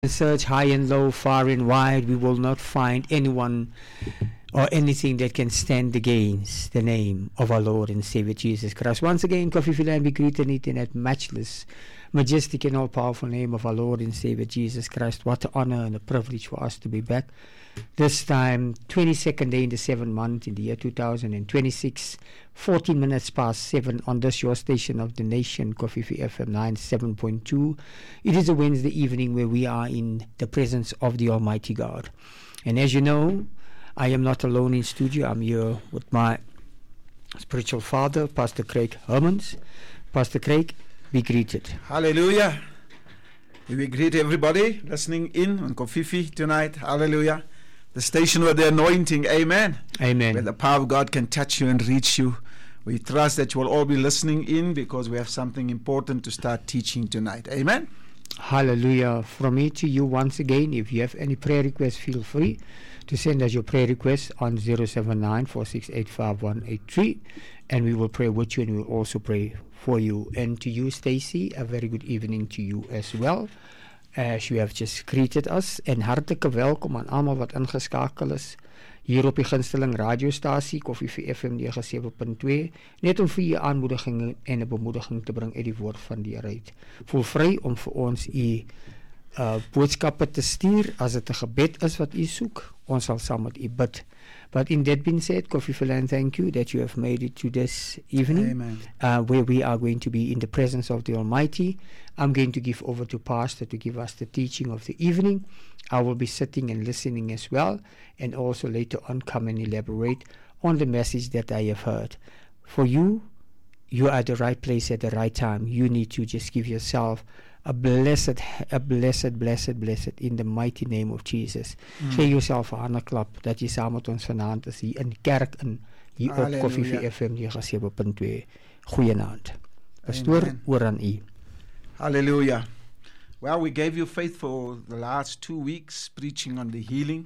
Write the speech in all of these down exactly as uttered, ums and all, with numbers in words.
Search high and low, far and wide, we will not find anyone or anything that can stand against the name of our Lord and Savior Jesus Christ. Once again, Coffee Philan, we greet and eat in that matchless, majestic and all-powerful name of our Lord and Savior Jesus Christ. What an honor and a privilege for us to be back. This time, twenty-second day in the seventh month in the year two thousand twenty-six, fourteen minutes past seven on this your station of the nation, Coffee F M ninety-seven point two. It is a Wednesday evening where we are in the presence of the Almighty God. And as you know, I am not alone in studio. I'm here with my spiritual father, Pastor Craig Hermans. Pastor Craig, be greeted. Hallelujah. We greet everybody listening in on Coffee tonight. Hallelujah. The station with the anointing. Amen. Amen. Where the power of God can touch you and reach you. We trust that you will all be listening in because we have something important to start teaching tonight. Amen. Hallelujah. From me to you once again, if you have any prayer requests, feel free to send us your prayer requests on zero seven nine, four six eight, five one eight three, and we will pray with you and we will also pray for you. And to you, Stacy, a very good evening to you as well, as you have just greeted us. En hartelijke welkom aan allemaal wat ingeskakel is hier op die gunsteling radiostasie Coffee F M ninety-seven point two, net om vir u aanmoediging en 'n bemoediging te bring uit die woord van die Here uit. Voel vry om vir ons u uh, boodskappe te stuur as dit 'n gebed is wat u soek. Ons sal saam met u bid. But in that being said, Coffee Philan, thank you that you have made it to this evening, Amen. Uh, where we are going to be in the presence of the Almighty. I'm going to give over to Pastor to give us the teaching of the evening. I will be sitting and listening as well, and also later on come and elaborate on the message that I have heard. For you, you are at the right place at the right time. You need to just give yourself a blessed, a blessed, blessed, blessed in the mighty name of Jesus. Mm. Geef yourself 'n hande klap dat jy saam met ons vanaand is hier in die kerk in hier op Coffee F M ninety-seven point two. Goeienaand. Pastoor, oor aan u. Hallelujah. Well, we gave you faith for the last two weeks preaching on the healing,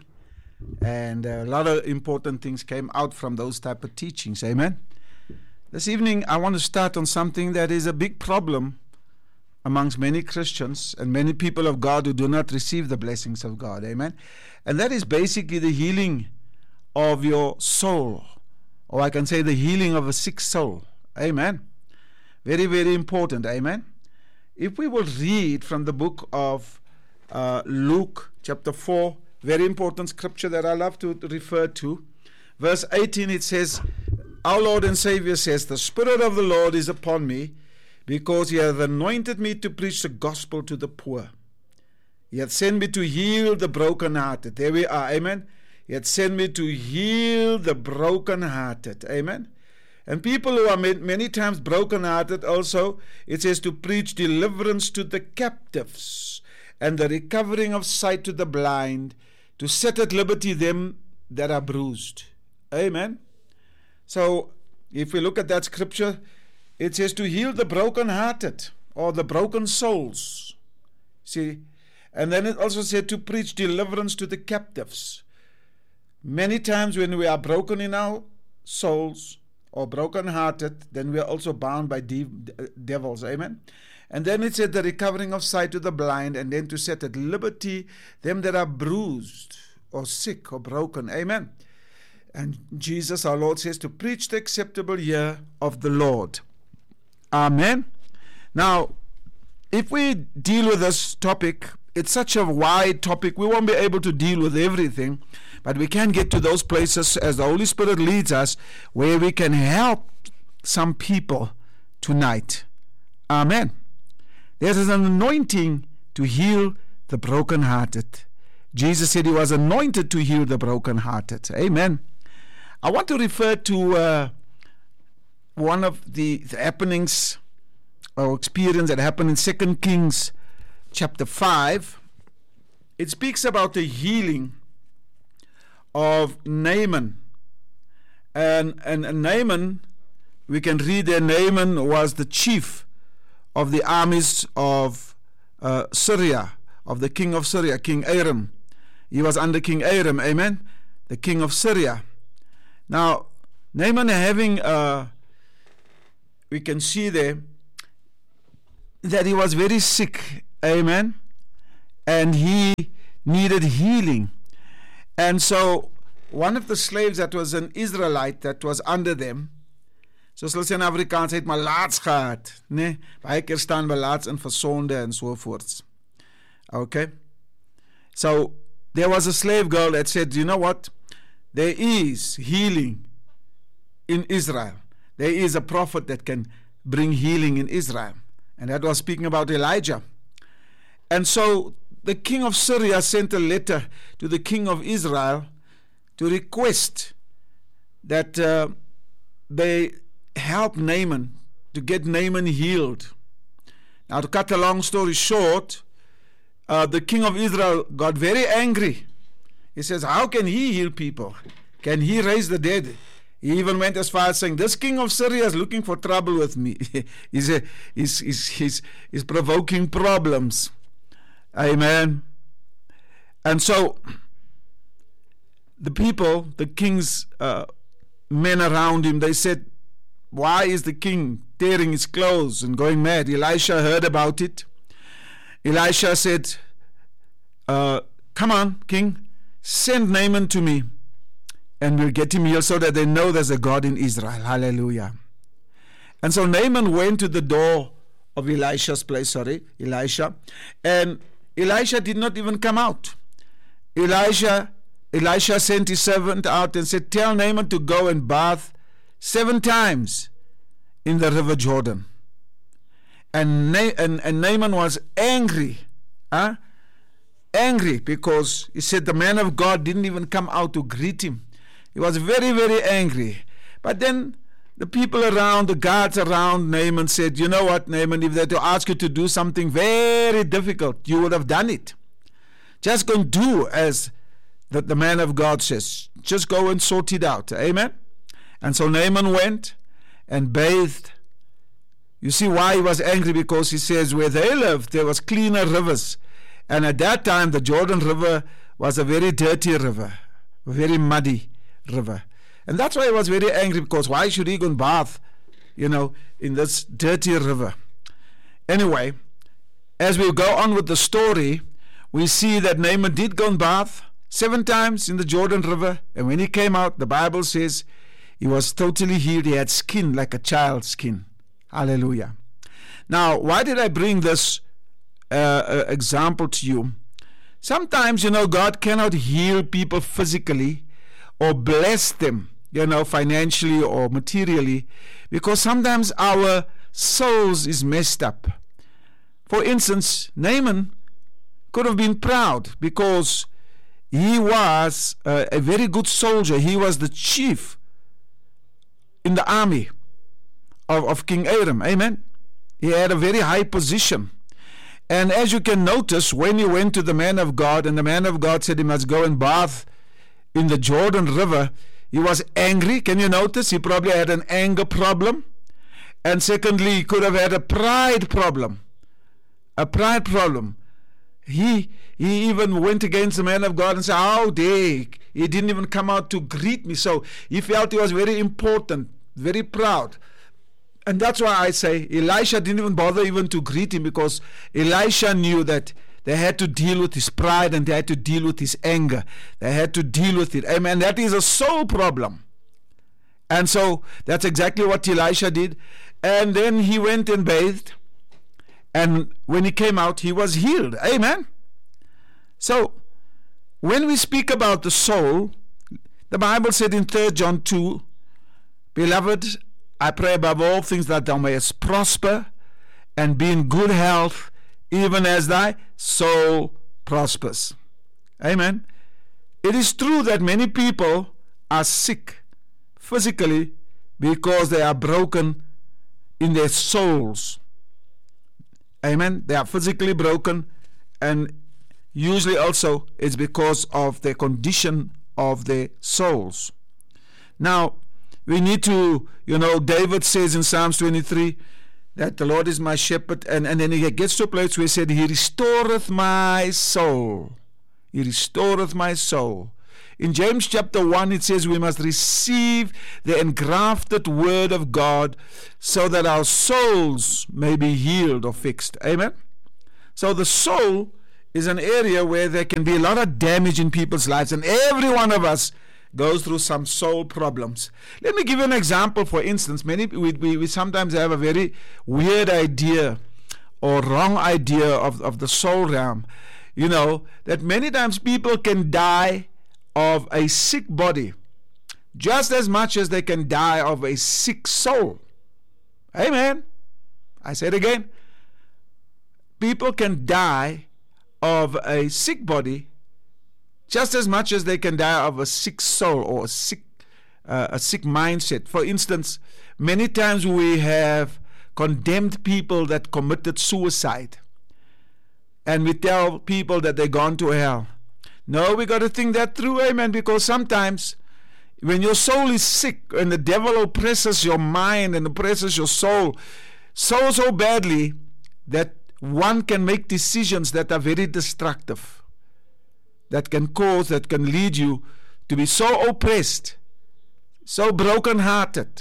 and a lot of important things came out from those type of teachings. Amen. This evening I want to start on something that is a big problem amongst many Christians and many people of God who do not receive the blessings of God. Amen. And that is basically the healing of your soul, or I can say the healing of a sick soul. Amen. Very, very important. Amen. If we will read from the book of uh, Luke chapter four, very important scripture that I love to refer to. Verse eighteen, it says, our Lord and Savior says, the Spirit of the Lord is upon me, because he hath anointed me to preach the gospel to the poor. He hath sent me to heal the brokenhearted. There we are, amen. He hath sent me to heal the brokenhearted, amen. And people who are many times brokenhearted also, it says to preach deliverance to the captives, and the recovering of sight to the blind, to set at liberty them that are bruised. Amen. So, if we look at that scripture, it says to heal the brokenhearted or the broken souls. See, and then it also said to preach deliverance to the captives. Many times when we are broken in our souls or brokenhearted, then we are also bound by de- devils. Amen. And then it said the recovering of sight to the blind, and then to set at liberty them that are bruised or sick or broken. Amen. And Jesus, our Lord, says to preach the acceptable year of the Lord. Amen. Now, if we deal with this topic, it's such a wide topic, we won't be able to deal with everything, but we can get to those places as the Holy Spirit leads us where we can help some people tonight. Amen. There is an anointing to heal the brokenhearted. Jesus said he was anointed to heal the brokenhearted. Amen. I want to refer to uh, one of the, the happenings or experience that happened in Second Kings chapter five. It speaks about the healing of Naaman. And, and, and Naaman, we can read there, Naaman was the chief of the armies of uh, Syria, of the king of Syria, King Aram. He was under King Aram, amen, the king of Syria. Now, Naaman having, uh, we can see there, that he was very sick, amen, and he needed healing. And so one of the slaves that was an Israelite that was under them, soos hulle sê in Afrikaans, het maar laats gehad, nee, baie keer staan we laats in vir sonde en so voorts. Okay, so there was a slave girl that said, you know what, there is healing in Israel. There is a prophet that can bring healing in Israel, and that was speaking about Elijah. And so the king of Syria sent a letter to the king of Israel to request that uh, they help Naaman, to get Naaman healed. Now, to cut a long story short, uh, the king of Israel got very angry. He says, how can he heal people? Can he raise the dead? He even went as far as saying, this king of Syria is looking for trouble with me. he's, a, he's, he's, he's, he's provoking problems. Amen. And so the people, the king's uh, men around him, they said, why is the king tearing his clothes and going mad? Elisha heard about it. Elisha said, uh, come on, king, send Naaman to me, and we'll get him healed, so that they know there's a God in Israel. Hallelujah. And so Naaman went to the door of Elisha's place, sorry, Elisha, and Elisha did not even come out. Elisha, Elisha sent his servant out and said, tell Naaman to go and bath seven times in the river Jordan. And, Na- and, and Naaman was angry, huh? angry because he said the man of God didn't even come out to greet him. He was very, very angry. But then the people around, the guards around Naaman said, you know what, Naaman, if they had to ask you to do something very difficult, you would have done it. Just go and do as the, the man of God says. Just go and sort it out. Amen? And so Naaman went and bathed. You see why he was angry? Because he says where they lived, there was cleaner rivers. And at that time, the Jordan River was a very dirty river, a very muddy river. And that's why he was very angry, because why should he go and bath, you know, in this dirty river? Anyway, as we go on with the story, we see that Naaman did go and bath seven times in the Jordan River. And when he came out, the Bible says he was totally healed. He had skin like a child's skin. Hallelujah. Now, why did I bring this uh, uh, example to you? Sometimes, you know, God cannot heal people physically or bless them, you know, financially or materially, because sometimes our souls is messed up. For instance, Naaman could have been proud because he was uh, a very good soldier. He was the chief in the army of, of King Aram. Amen. He had a very high position. And as you can notice, when he went to the man of God, and the man of God said he must go and bath in the Jordan River, he was angry. Can you notice? He probably had an anger problem. And secondly, he could have had a pride problem. A pride problem. He he even went against the man of God and said, how dare he didn't even come out to greet me. So he felt he was very important, very proud. And that's why I say Elisha didn't even bother even to greet him, because Elisha knew that they had to deal with his pride and they had to deal with his anger. They had to deal with it. Amen. That is a soul problem. And so that's exactly what Elisha did. And then he went and bathed. And when he came out, he was healed. Amen. So when we speak about the soul, the Bible said in Third John two, beloved, I pray above all things that thou mayest prosper and be in good health, even as thy soul prospers. Amen. It is true that many people are sick physically because they are broken in their souls. Amen. They are physically broken, and usually also it's because of the condition of their souls. Now, we need to, you know, David says in Psalms twenty-three that the Lord is my shepherd, and, and then he gets to a place where he said, he restoreth my soul. He restoreth my soul. In James chapter one, it says we must receive the engrafted word of God so that our souls may be healed or fixed. Amen? So the soul is an area where there can be a lot of damage in people's lives, and every one of us goes through some soul problems. Let me give you an example. For instance, many we, we, we sometimes have a very weird idea or wrong idea of, of the soul realm. You know, that many times people can die of a sick body just as much as they can die of a sick soul. Amen. I say it again. People can die of a sick body just as much as they can die of a sick soul or a sick uh, a sick mindset. For instance, many times we have condemned people that committed suicide, and we tell people that they're gone to hell. No, we got to think that through, amen, because sometimes when your soul is sick and the devil oppresses your mind and oppresses your soul so, so badly that one can make decisions that are very destructive, that can cause, that can lead you to be so oppressed, so broken-hearted,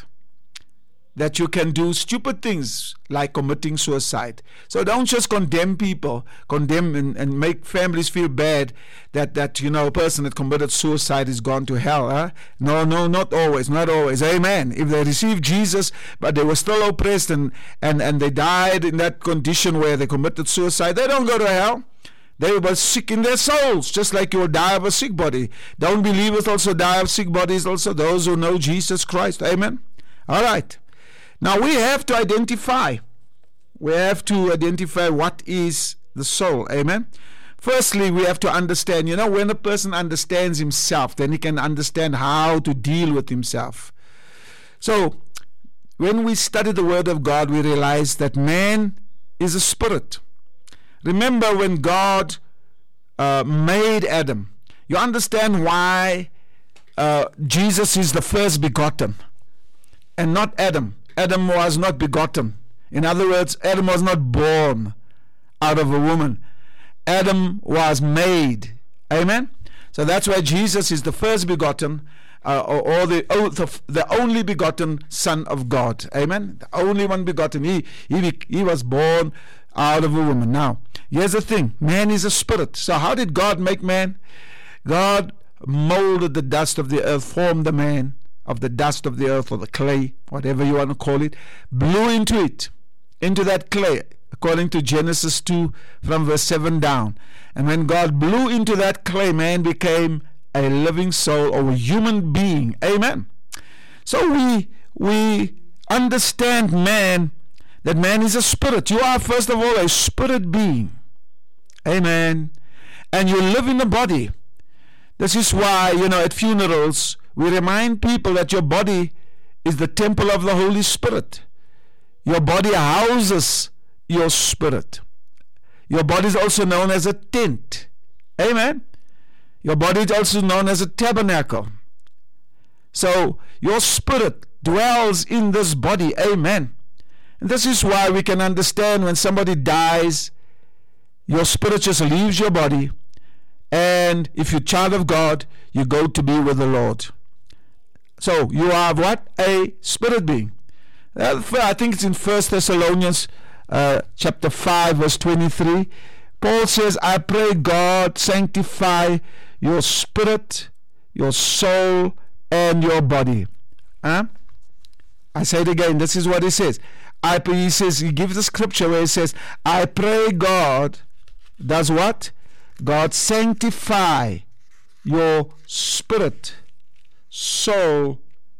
that you can do stupid things like committing suicide. So don't just condemn people, condemn and, and make families feel bad that, that, you know, a person that committed suicide is gone to hell. Huh? No, no, not always, not always. Amen. If they received Jesus, but they were still oppressed and, and, and they died in that condition where they committed suicide, they don't go to hell. They were sick in their souls, just like you will die of a sick body. Don't believers also die of sick bodies also? Those who know Jesus Christ. Amen. All right. Now we have to identify. We have to identify what is the soul. Amen. Firstly, we have to understand, you know, when a person understands himself, then he can understand how to deal with himself. So, when we study the Word of God, we realize that man is a spirit. Remember when God uh, made Adam, you understand why uh, Jesus is the first begotten and not Adam. Adam was not begotten. In other words, Adam was not born out of a woman. Adam was made. Amen? So that's why Jesus is the first begotten, uh, or, or the, the only begotten Son of God. Amen? The only one begotten. He, he, he was born out of a woman. Now, here's the thing. Man is a spirit. So how did God make man? God molded the dust of the earth, formed the man of the dust of the earth, or the clay, whatever you want to call it, blew into it, into that clay, according to Genesis two from verse seven down. And when God blew into that clay, man became a living soul or a human being. Amen. So we we understand man, that man is a spirit. You are first of all a spirit being. Amen. And you live in a body. This is why, you know, at funerals we remind people that your body is the temple of the Holy Spirit. Your body houses your spirit. Your body is also known as a tent. Amen. Your body is also known as a tabernacle. So your spirit dwells in this body. Amen. And this is why we can understand when somebody dies, your spirit just leaves your body, and if you're a child of God, you go to be with the Lord. So you are what? A spirit being. Uh, I think it's in First Thessalonians uh, chapter five verse twenty-three. Paul says, I pray God sanctify your spirit, your soul, and your body. Huh? I say it again. This is what he says. I pray, he says, he gives the scripture where he says, I pray God does what? God sanctify your spirit, soul,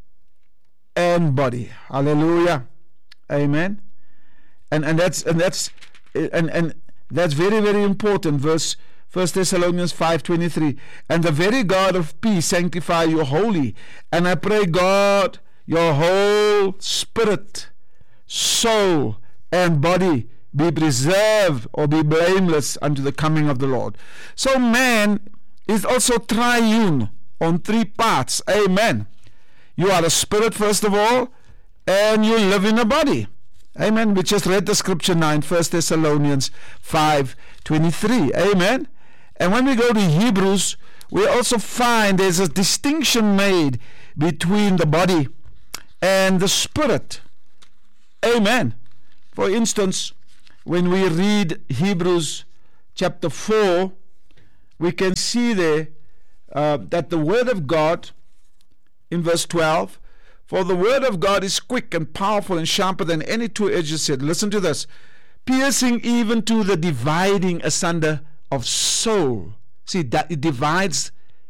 and body. Hallelujah. Amen. And and that's and that's and and that's very, very important. Verse First Thessalonians five twenty-three. And the very God of peace sanctify you wholly. And I pray God your whole spirit, soul, and body be preserved or be blameless unto the coming of the Lord. So man is also triune on three parts. Amen. You are a spirit first of all, and you live in a body. Amen. We just read the scripture now in First Thessalonians five twenty-three. Amen. And when we go to Hebrews, we also find there's a distinction made between the body and the spirit. Amen. For instance, when we read Hebrews chapter four, we can see there uh, that the word of God, in verse twelve, for the word of God is quick and powerful and sharper than any two-edged sword. Listen to this. Piercing even to the dividing asunder of soul. See, that it divides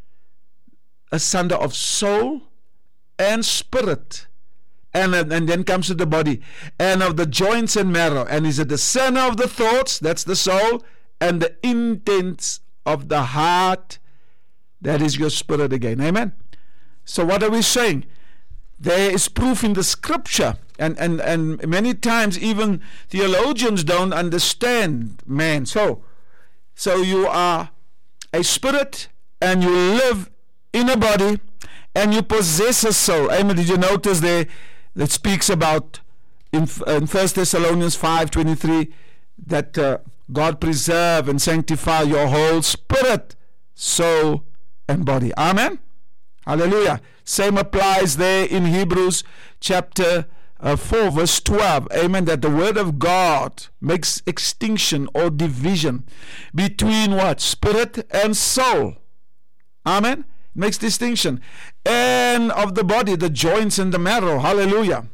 asunder of soul and spirit. And, and then comes to the body. And of the joints and marrow. And is a discerner of the thoughts, that's the soul, and the intents of the heart, that is your spirit again. Amen. So what are we saying? There is proof in the scripture, and, and, and many times even theologians don't understand man. So, so you are a spirit, and you live in a body, and you possess a soul. Amen. Did you notice there that speaks about in, in First Thessalonians five twenty-three that uh, God preserve and sanctify your whole spirit, soul, and body. Amen. Hallelujah. Same applies there in Hebrews chapter uh, four verse twelve. Amen. That the word of God makes extinction or division between what? Spirit and soul. Amen. It makes distinction. And of the body, the joints and the marrow. Hallelujah.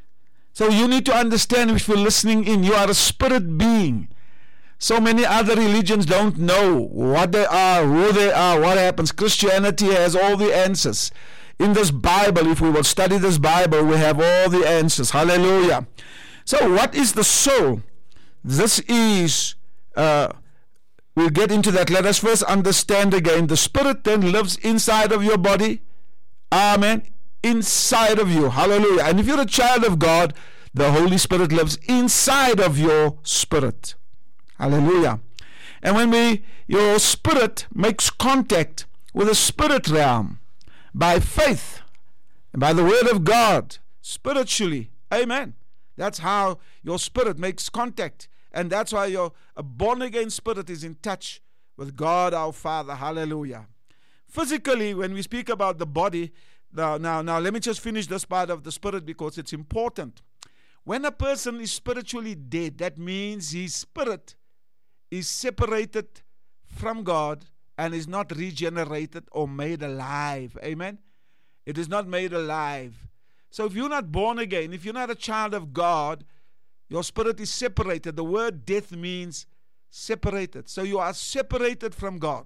So you need to understand, if you're listening in, you are a spirit being. So many other religions don't know what they are, who they are, what happens. Christianity has all the answers. In this Bible, if we will study this Bible, we have all the answers. Hallelujah. So what is the soul? This is, uh, we'll get into that. Let us first understand again. The spirit then lives inside of your body. Amen. Inside of you. Hallelujah. And if you're a child of God, the Holy Spirit lives inside of your spirit. Hallelujah. And when we, your spirit makes contact with the spirit realm by faith and by the word of God, spiritually, amen. That's how your spirit makes contact. And that's why your a born again spirit is in touch with God our Father. Hallelujah. Physically, when we speak about the body, now, now, now let me just finish this part of the spirit because it's important. When a person is spiritually dead, that means his spirit is separated from God and is not regenerated or made alive. Amen. It is not made alive. So if you're not born again, if you're not a child of God, your spirit is separated. The word death means separated. So you are separated from God.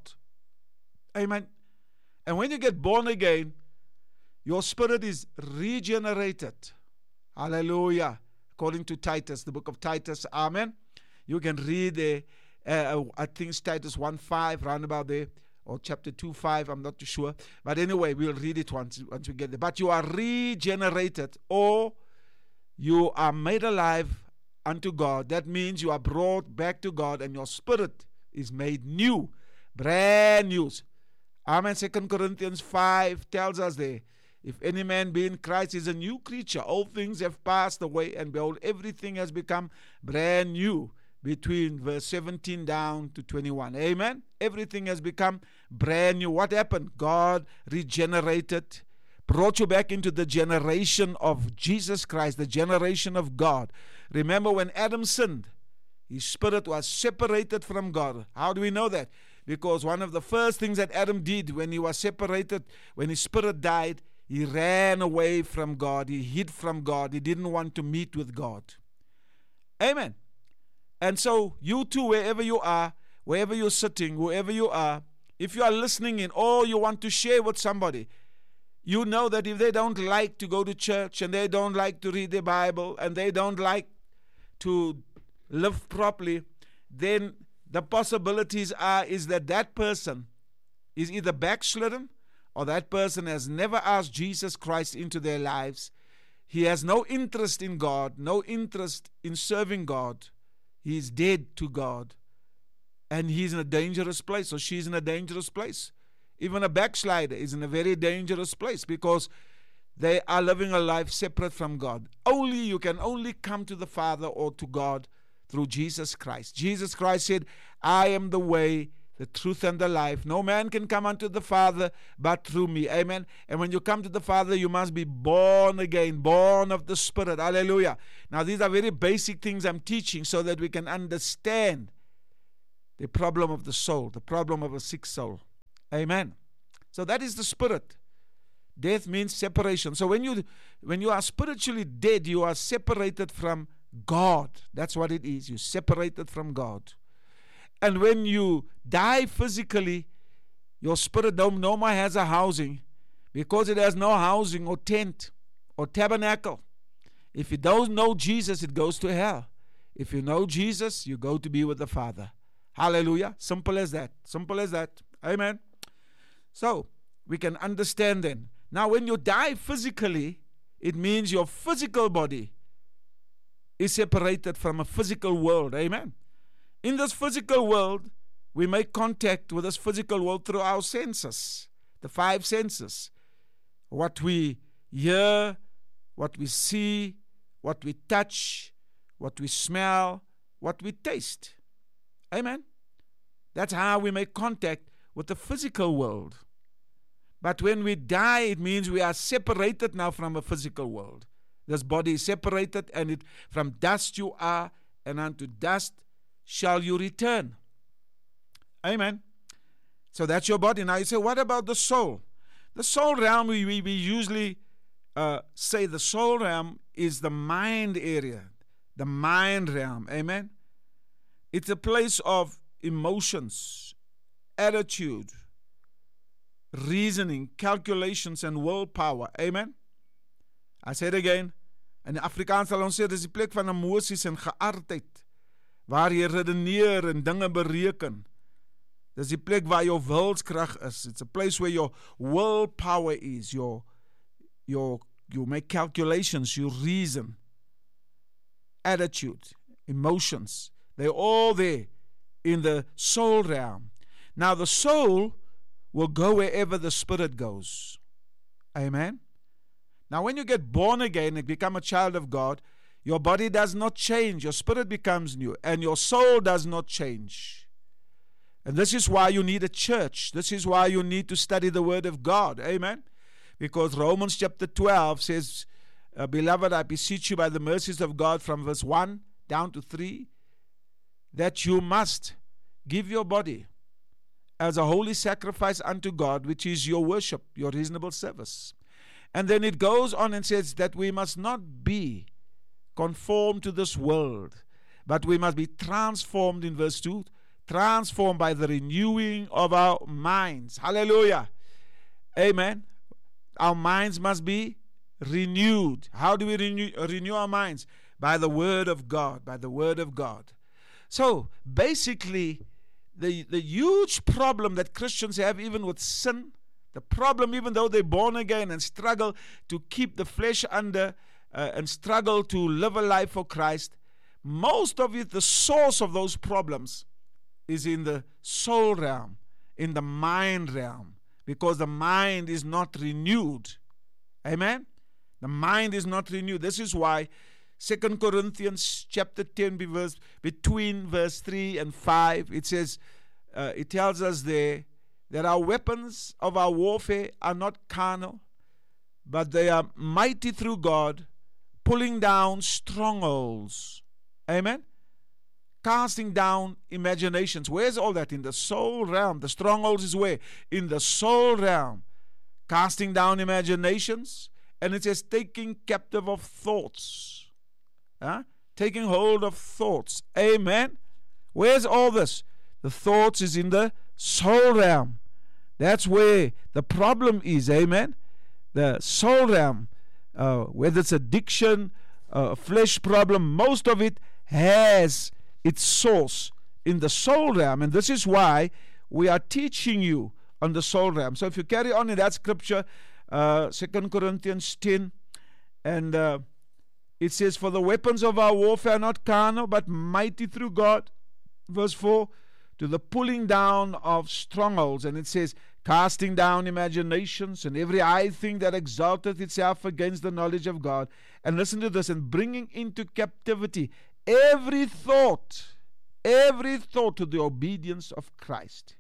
Amen. And when you get born again, your spirit is regenerated. Hallelujah. According to Titus, the book of Titus. Amen. You can read there. Uh, I think it's Titus one five, round about there, or chapter two five, I'm not too sure. But anyway, we'll read it once, once we get there. But you are regenerated, or you are made alive unto God. That means you are brought back to God, and your spirit is made new, brand new. Amen. Second Corinthians five tells us there, if any man be in Christ, is a new creature. All things have passed away, and behold, everything has become brand new. Between verse seventeen down to twenty-one. Amen. Everything has become brand new. What happened? God regenerated, brought you back into the generation of Jesus Christ, the generation of God. Remember when Adam sinned, his spirit was separated from God. How do we know that? Because one of the first things that Adam did when he was separated, when his spirit died, he ran away from God. He hid from God. He didn't want to meet with God. Amen. And so you too, wherever you are, wherever you're sitting, wherever you are, if you are listening in or you want to share with somebody, you know that if they don't like to go to church and they don't like to read the Bible and they don't like to live properly, then the possibilities are is that that person is either backslidden or that person has never asked Jesus Christ into their lives. He has no interest in God, no interest in serving God. He is dead to God. And he's in a dangerous place, or she's in a dangerous place. Even a backslider is in a very dangerous place because they are living a life separate from God. Only you can only come to the Father or to God through Jesus Christ. Jesus Christ said, I am the way, the truth, and the life. No man can come unto the Father but through me. Amen. And when you come to the Father, you must be born again, born of the Spirit. Hallelujah. Now, these are very basic things I'm teaching so that we can understand the problem of the soul, the problem of a sick soul. Amen. So that is the spirit. Death means separation. So when you when you are spiritually dead, you are separated from God. That's what it is. You're separated from God. And when you die physically, your spirit no, no more has a housing, because it has no housing or tent or tabernacle. If you don't know Jesus, it goes to hell. If you know Jesus, you go to be with the Father. Hallelujah. Simple as that. Simple as that. Amen. So, we can understand then. Now, when you die physically, it means your physical body is separated from a physical world. Amen. In this physical world, we make contact with this physical world through our senses, the five senses. What we hear, what we see, what we touch, what we smell, what we taste. Amen. That's how we make contact with the physical world. But when we die, it means we are separated now from a physical world. This body is separated, and it from dust you are, and unto dust shall you return. Amen. So that's your body. Now you say, what about the soul? The soul realm, we, we, we usually uh, say the soul realm is the mind area, the mind realm. Amen. It's a place of emotions, attitude, reasoning, calculations, and willpower. Amen. I say it again. In Afrikaans sal ons sê, dis die plek van emosies en geaardheid, waar jy redeneer en dinge bereken. Dis die plek waar jou wilskrag is. It's a place where your willpower is. Your, your, you make calculations, you reason. Attitude, emotions, they're all there in the soul realm. Now the soul will go wherever the spirit goes. Amen. Now when you get born again and become a child of God, your body does not change. Your spirit becomes new, and your soul does not change. And this is why you need a church. This is why you need to study the Word of God. Amen. Because Romans chapter twelve says, uh, Beloved, I beseech you by the mercies of God, from verse one down to three, that you must give your body as a holy sacrifice unto God, which is your worship, your reasonable service. And then it goes on and says that we must not be conformed to this world, but we must be transformed, in verse two, transformed by the renewing of our minds. Hallelujah. Amen. Our minds must be renewed. How do we renew, renew our minds? By the Word of God, by the Word of God. So, basically, the, the huge problem that Christians have, even with sin, the problem, even though they're born again and struggle to keep the flesh under uh, and struggle to live a life for Christ, most of it, the source of those problems is in the soul realm, in the mind realm, because the mind is not renewed. Amen? The mind is not renewed. This is why Second Corinthians chapter ten, verse, between verse three and five, it says, uh, it tells us there that our weapons of our warfare are not carnal, but they are mighty through God, pulling down strongholds. Amen? Casting down imaginations. Where's all that? In the soul realm. The strongholds is where? In the soul realm. Casting down imaginations. And it says taking captive of thoughts. Huh? Taking hold of thoughts. Amen? Where's all this? The thoughts is in the soul realm. That's where the problem is. Amen? The soul realm. Uh, whether it's addiction, uh, flesh problem, most of it has its source in the soul realm. And this is why we are teaching you on the soul realm. So if you carry on in that scripture, uh, Second Corinthians ten, and uh, it says, for the weapons of our warfare are not carnal, but mighty through God, verse four, to the pulling down of strongholds. And it says, casting down imaginations and every high thing that exalteth itself against the knowledge of God. And listen to this, and bringing into captivity every thought, every thought to the obedience of Christ,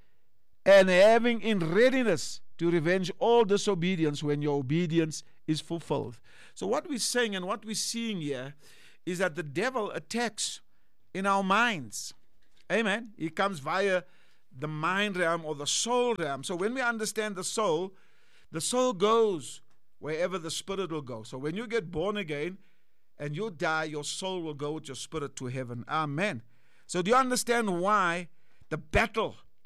and having in readiness to revenge all disobedience when your obedience is fulfilled. So what we're saying and what we're seeing here is that the devil attacks in our minds. Amen. He comes via the mind realm or the soul realm. So when we understand the soul, the soul goes wherever the spirit will go. So when you get born again and you die, your soul will go with your spirit to heaven. Amen. So do you understand why the battle